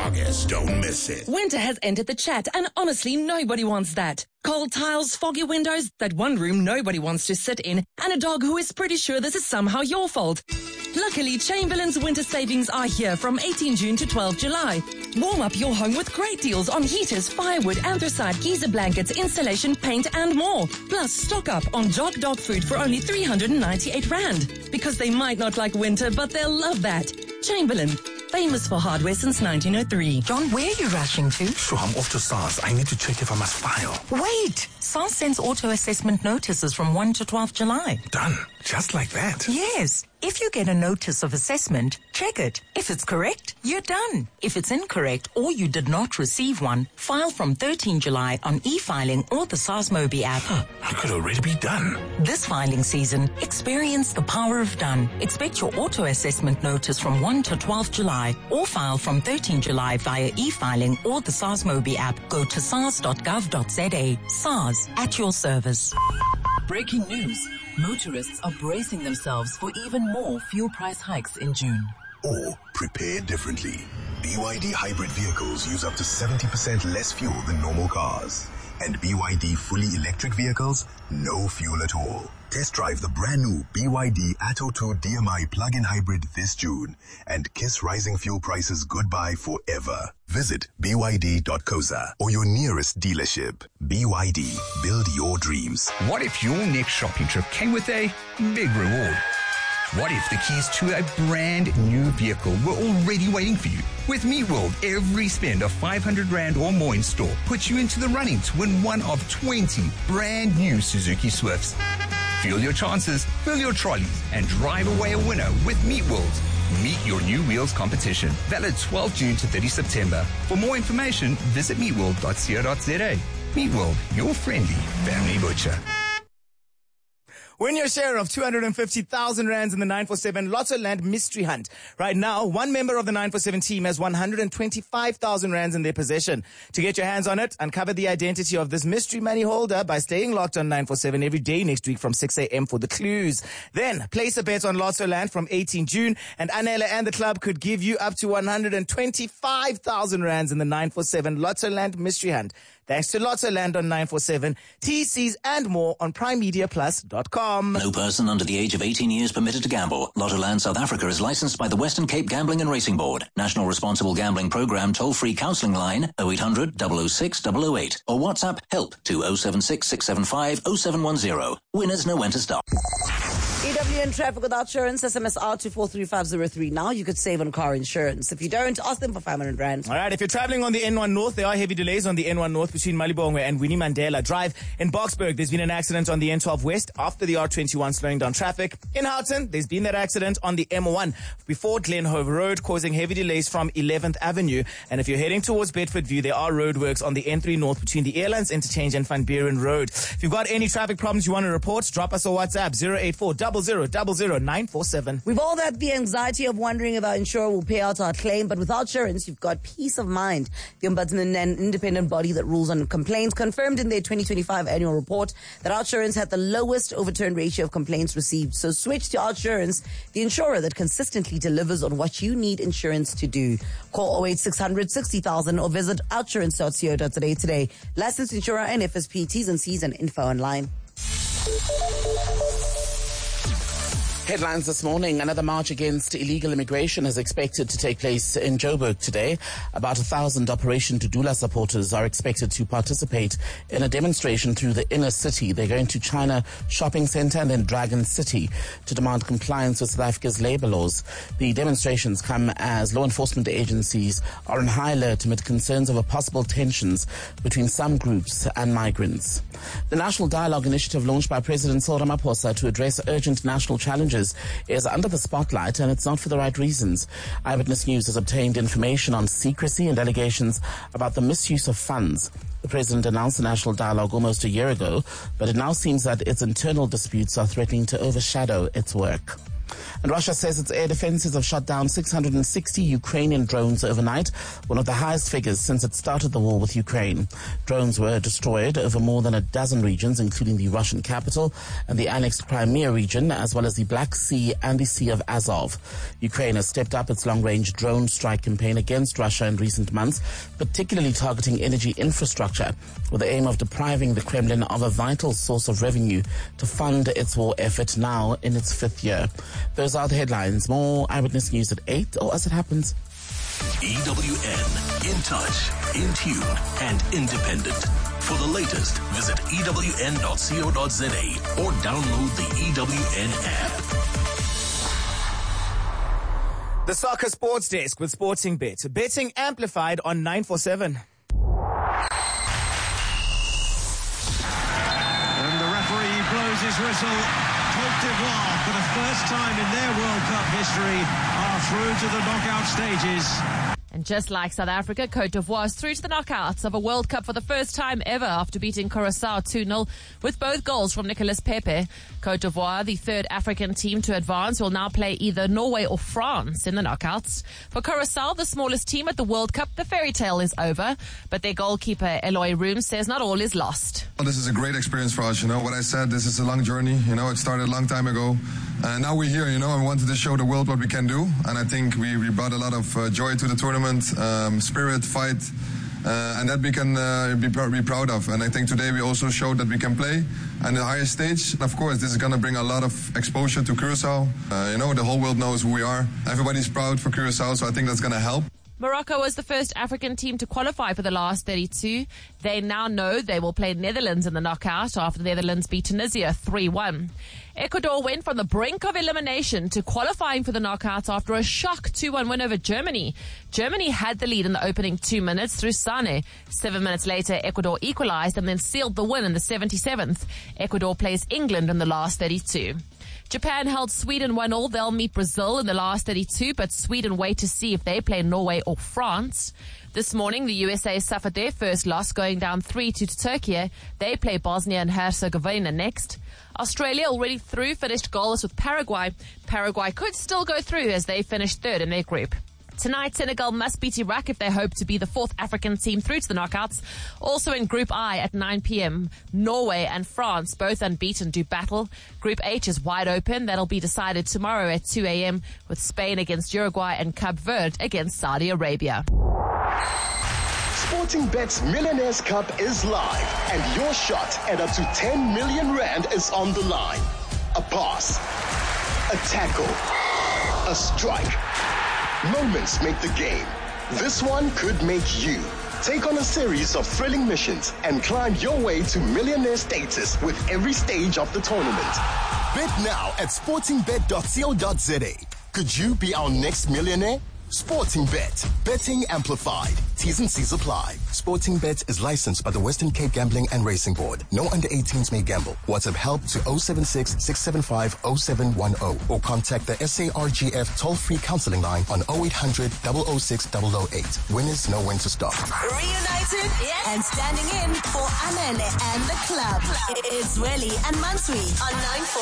August. Don't miss it. Winter has entered the chat, and honestly, nobody wants that. Cold tiles, foggy windows, that one room nobody wants to sit in, and a dog who is pretty sure this is somehow your fault. Luckily, Chamberlain's winter savings are here from 18 June to 12 July. Warm up your home with great deals on heaters, firewood, anthracite, geyser blankets, insulation, paint, and more. Plus, stock up on Jock dog food for only 398 Rand. Because they might not like winter, but they'll love that. Chamberlain, famous for hardware since 1903. John, where are you rushing to? Sure, I'm off to SARS. I need to check if I must file. Wait! SARS sends auto-assessment notices from 1 to 12 July. Done. Just like that. Yes. If you get a notice of assessment, check it. If it's correct, you're done. If it's incorrect or you did not receive one, file from 13 July on e-filing or the SARS Mobi app. I could already be done. This filing season, experience the power of done. Expect your auto-assessment notice from 1 to 12 July or file from 13 July via e-filing or the SARS Mobi app. Go to sars.gov.za. SARS, at your service. Breaking news. Motorists are bracing themselves for even more fuel price hikes in June. Or prepare differently. BYD hybrid vehicles use up to 70% less fuel than normal cars. And BYD fully electric vehicles, no fuel at all. Test drive the brand new BYD Atto 2 DMI plug-in hybrid this June and kiss rising fuel prices goodbye forever. Visit BYD.coza or your nearest dealership. BYD, build your dreams. What if your next shopping trip came with a big reward? What if the keys to a brand new vehicle were already waiting for you? With MeetWorld, every spend of 500 Rand or more in store puts you into the running to win one of 20 brand new Suzuki Swifts. Feel your chances, fill your trolleys, and drive away a winner with MeetWorld. Meet your new wheels competition. Valid 12 June to 30 September. For more information, visit meetworld.co.za. MeetWorld, your friendly family butcher. Win your share of 250,000 rands in the 947 Lotto Land Mystery Hunt. Right now, one member of the 947 team has 125,000 rands in their possession. To get your hands on it, uncover the identity of this mystery money holder by staying locked on 947 every day next week from 6 a.m. for the clues. Then, place a bet on Lotto Land from 18 June, and Anela and the club could give you up to 125,000 rands in the 947 Lotto Land Mystery Hunt. Thanks to Lotto Land on 947, TCs and more on PrimeMediaPlus.com. No person under the age of 18 years permitted to gamble. Lottoland South Africa is licensed by the Western Cape Gambling and Racing Board. National Responsible Gambling Programme toll-free counselling line 0800 006 008 or WhatsApp help to 076 675 0710. Winners know when to stop. EWN Traffic Without Insurance, SMSR to 43503. Now you could save on car insurance. If you don't, ask them for 500 Rand. All right, if you're traveling on the N1 North, there are heavy delays on the N1 North between Malibongwe and Winnie Mandela Drive. In Boksburg, there's been an accident on the N12 West after the R21 slowing down traffic. In Houghton, there's been that accident on the M1 before Glenhove Road, causing heavy delays from 11th Avenue. And if you're heading towards Bedfordview, there are roadworks on the N3 North between the Airlines Interchange and Van Buren Road. If you've got any traffic problems you want to report, drop us a WhatsApp 084 0000 947. We've all had the anxiety of wondering if our insurer will pay out our claim, but with insurance, you've got peace of mind. The Ombudsman, an independent body that rules on complaints, confirmed in their 2025 annual report that Outsurance had the lowest overturn ratio of complaints received. So switch to Outsurance, the insurer that consistently delivers on what you need insurance to do. Call 08600 60,000 or visit outsurance.co.za today. Licensed insurer and FSP, T's and C's and info online. Headlines this morning. Another march against illegal immigration is expected to take place in Joburg today. About 1,000 Operation Dudula supporters are expected to participate in a demonstration through the inner city. They're going to China Shopping Centre and then Dragon City to demand compliance with South Africa's labour laws. The demonstrations come as law enforcement agencies are on high alert amid concerns over possible tensions between some groups and migrants. The National Dialogue Initiative launched by President Cyril Ramaphosa to address urgent national challenges is under the spotlight, and it's not for the right reasons. Eyewitness News has obtained information on secrecy and allegations about the misuse of funds. The president announced the national dialogue almost a year ago, but it now seems that its internal disputes are threatening to overshadow its work. And Russia says its air defenses have shot down 660 Ukrainian drones overnight, one of the highest figures since it started the war with Ukraine. Drones were destroyed over more than a dozen regions, including the Russian capital and the annexed Crimea region, as well as the Black Sea and the Sea of Azov. Ukraine has stepped up its long-range drone strike campaign against Russia in recent months, particularly targeting energy infrastructure, with the aim of depriving the Kremlin of a vital source of revenue to fund its war effort now in its 5th year. Those are the headlines. More Eyewitness News at 8, or as it happens. EWN. In touch, in tune, and independent. For the latest, visit ewn.co.za or download the EWN app. The Soccer Sports Desk with Sporting Bet. Betting amplified on 947. And the referee blows his whistle. Côte d'Ivoire, for the first time in their World Cup history, are through to the knockout stages. And just like South Africa, Côte d'Ivoire is through to the knockouts of a World Cup for the first time ever after beating Curaçao 2-0 with both goals from Nicolas Pepe. Côte d'Ivoire, the third African team to advance, will now play either Norway or France in the knockouts. For Curaçao, the smallest team at the World Cup, the fairy tale is over, but their goalkeeper Eloy Room says not all is lost. Well, this is a great experience for us, what I said, this is a long journey, it started a long time ago. And now we're here, and we wanted to show the world what we can do. And I think we brought a lot of joy to the tournament, spirit, fight, and that we can be proud of. And I think today we also showed that we can play at the highest stage. Of course, this is going to bring a lot of exposure to Curaçao. The whole world knows who we are. Everybody's proud for Curaçao, so I think that's going to help. Morocco was the first African team to qualify for the last 32. They now know they will play Netherlands in the knockout after the Netherlands beat Tunisia 3-1. Ecuador went from the brink of elimination to qualifying for the knockouts after a shock 2-1 win over Germany. Germany had the lead in the opening 2 minutes through Sane. 7 minutes later, Ecuador equalized and then sealed the win in the 77th. Ecuador plays England in the last 32. Japan held Sweden 1-0. They'll meet Brazil in the last 32, but Sweden wait to see if they play Norway or France. This morning, the USA suffered their first loss, going down 3-2 to Turkey. They play Bosnia and Herzegovina next. Australia already through, finished goalless with Paraguay. Paraguay could still go through as they finished third in their group. Tonight, Senegal must beat Iraq if they hope to be the fourth African team through to the knockouts. Also in Group I at 9 p.m., Norway and France, both unbeaten, do battle. Group H is wide open. That'll be decided tomorrow at 2 a.m. with Spain against Uruguay and Cape Verde against Saudi Arabia. Sporting Bet's Millionaires Cup is live, and your shot at up to 10 million rand is on the line. A pass, a tackle, a strike. Moments make the game. This one could make you. Take on a series of thrilling missions and climb your way to millionaire status with every stage of the tournament. Bet now at sportingbet.co.za. Could you be our next millionaire? Sporting Bet. Betting amplified. T's and C's apply. Sporting Bet is licensed by the Western Cape Gambling and Racing Board. No under 18s may gamble. WhatsApp help to 076-675-0710 or contact the SARGF toll-free counseling line on 0800 006 008. Winners know when to stop. Reunited and standing in for Amen and the club. It's Welly and Mansui on 947.